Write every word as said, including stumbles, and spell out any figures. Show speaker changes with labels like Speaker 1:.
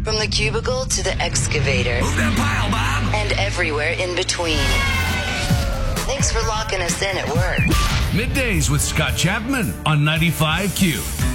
Speaker 1: From the cubicle to the excavator.
Speaker 2: Move that pile, Bob.
Speaker 1: And everywhere in between. Thanks for locking us in at work.
Speaker 2: Middays with Scott Chapman on ninety-five Q.